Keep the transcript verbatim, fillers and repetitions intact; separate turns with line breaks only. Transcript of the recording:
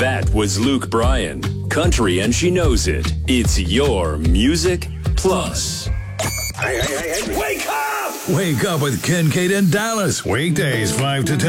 That was Luke Bryan. Country and she knows it. It's your Music Plus.
Hey, hey, hey, hey, wake up!
Wake up with Ken, Kate, and Dallas. Weekdays, five to ten.